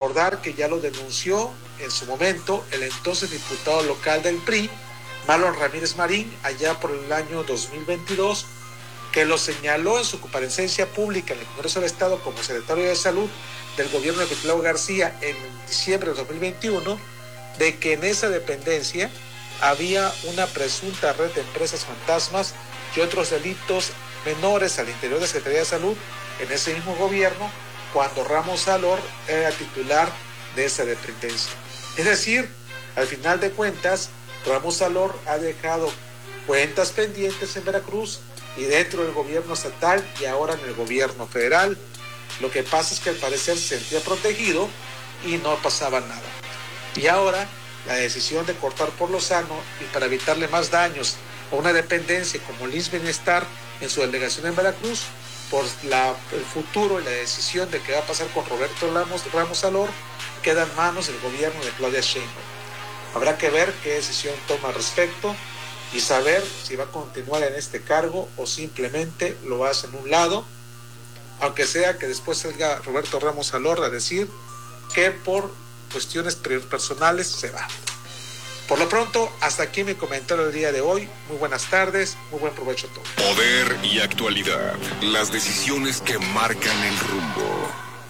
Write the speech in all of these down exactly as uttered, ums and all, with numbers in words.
recordar que ya lo denunció en su momento el entonces diputado local del P R I, Marlon Ramírez Marín, allá por el año dos mil veintidós, que lo señaló en su comparecencia pública en el Congreso del Estado como secretario de Salud del gobierno de Cuitlao García en diciembre de dos mil veintiuno, de que en esa dependencia había una presunta red de empresas fantasmas y otros delitos menores al interior de la Secretaría de Salud en ese mismo gobierno, cuando Ramos Salor era titular de esa dependencia. Es decir, al final de cuentas, Ramos Salor ha dejado cuentas pendientes en Veracruz y dentro del gobierno estatal y ahora en el gobierno federal. Lo que pasa es que al parecer se sentía protegido y no pasaba nada. Y ahora la decisión de cortar por lo sano y para evitarle más daños a una dependencia como el I M S S Bienestar en su delegación en Veracruz, por la, el futuro y la decisión de qué va a pasar con Roberto Ramos, Ramos Salor, queda en manos del gobierno de Claudia Sheinbaum. Habrá que ver qué decisión toma al respecto y saber si va a continuar en este cargo o simplemente lo hace en un lado, aunque sea que después salga Roberto Ramos Salor a decir que por cuestiones personales se va. Por lo pronto, hasta aquí mi comentario del día de hoy. Muy buenas tardes, muy buen provecho a todos. Poder y actualidad, las decisiones que marcan el rumbo.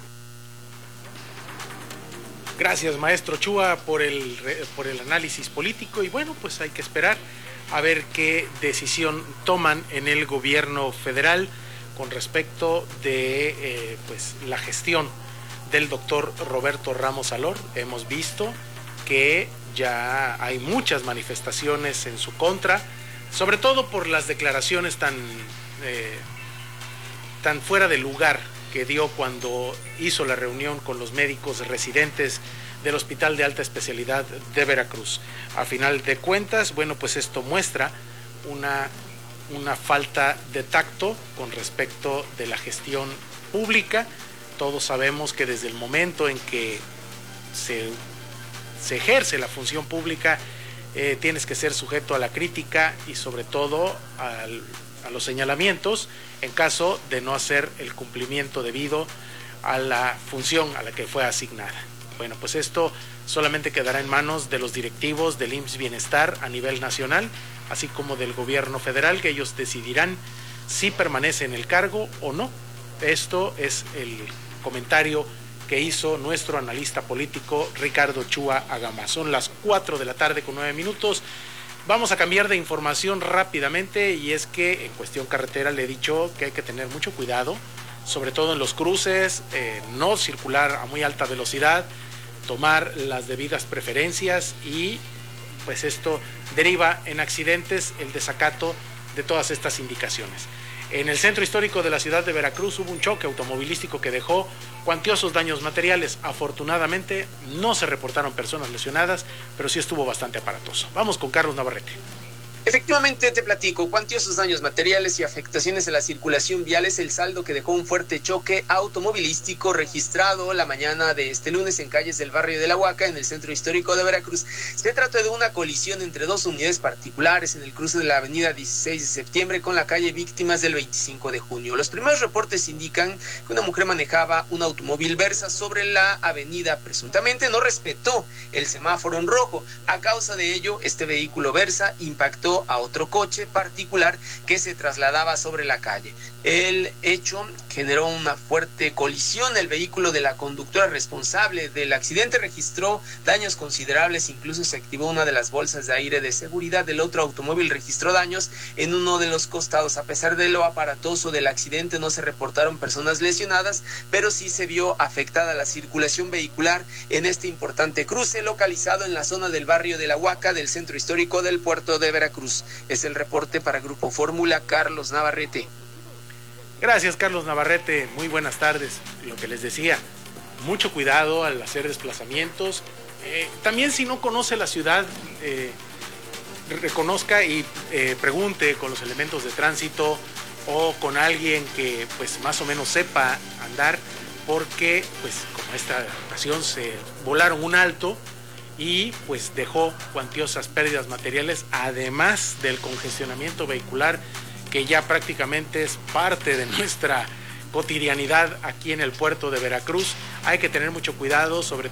Gracias, maestro Chua, por el, por el análisis político, y bueno, pues hay que esperar a ver qué decisión toman en el gobierno federal con respecto de eh, pues la gestión del doctor Roberto Ramos Salor. Hemos visto que ya hay muchas manifestaciones en su contra, sobre todo por las declaraciones tan, eh, tan fuera de lugar que dio cuando hizo la reunión con los médicos residentes del Hospital de Alta Especialidad de Veracruz. A final de cuentas, bueno, pues esto muestra una, una falta de tacto con respecto de la gestión pública. Todos sabemos que desde el momento en que se, se ejerce la función pública, eh, tienes que ser sujeto a la crítica y sobre todo al, a los señalamientos en caso de no hacer el cumplimiento debido a la función a la que fue asignada. Bueno, pues esto solamente quedará en manos de los directivos del I M S S Bienestar a nivel nacional, así como del gobierno federal, que ellos decidirán si permanece en el cargo o no. Esto es el comentario que hizo nuestro analista político Ricardo Chua Agama. Son las cuatro de la tarde con nueve minutos. Vamos a cambiar de información rápidamente, y es que en cuestión carretera le he dicho que hay que tener mucho cuidado, sobre todo en los cruces, eh, no circular a muy alta velocidad, tomar las debidas preferencias, y pues esto deriva en accidentes, el desacato de todas estas indicaciones. En el centro histórico de la ciudad de Veracruz hubo un choque automovilístico que dejó cuantiosos daños materiales. Afortunadamente no se reportaron personas lesionadas, pero sí estuvo bastante aparatoso. Vamos con Carlos Navarrete. Efectivamente, te platico, cuantiosos daños materiales y afectaciones en la circulación vial es el saldo que dejó un fuerte choque automovilístico registrado la mañana de este lunes en calles del barrio de La Huaca, en el centro histórico de Veracruz. Se trata de una colisión entre dos unidades particulares en el cruce de la avenida dieciséis de septiembre con la calle Víctimas del veinticinco de junio. Los primeros reportes indican que una mujer manejaba un automóvil Versa sobre la avenida, presuntamente no respetó el semáforo en rojo. A causa de ello, este vehículo Versa impactó a otro coche particular que se trasladaba sobre la calle. El hecho generó una fuerte colisión. El vehículo de la conductora responsable del accidente registró daños considerables, incluso se activó una de las bolsas de aire de seguridad. El otro automóvil registró daños en uno de los costados. A pesar de lo aparatoso del accidente, no se reportaron personas lesionadas, pero sí se vio afectada la circulación vehicular en este importante cruce localizado en la zona del barrio de La Huaca del centro histórico del puerto de Veracruz. Es el reporte para Grupo Fórmula, Carlos Navarrete. Gracias, Carlos Navarrete. Muy buenas tardes. Lo que les decía, mucho cuidado al hacer desplazamientos. Eh, también, si no conoce la ciudad, eh, reconozca y eh, pregunte con los elementos de tránsito o con alguien que pues más o menos sepa andar, porque pues como esta ocasión se volaron un alto y pues dejó cuantiosas pérdidas materiales, además del congestionamiento vehicular que ya prácticamente es parte de nuestra cotidianidad aquí en el puerto de Veracruz. Hay que tener mucho cuidado, sobre